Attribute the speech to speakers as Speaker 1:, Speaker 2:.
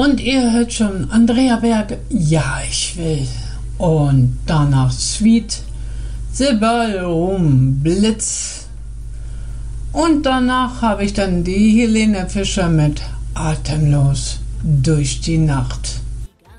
Speaker 1: Und ihr hört schon Andrea Berg, ja, ich will. Und danach Sweet, The Ballroom, Blitz. Und danach habe ich dann die Helene Fischer mit Atemlos durch die Nacht.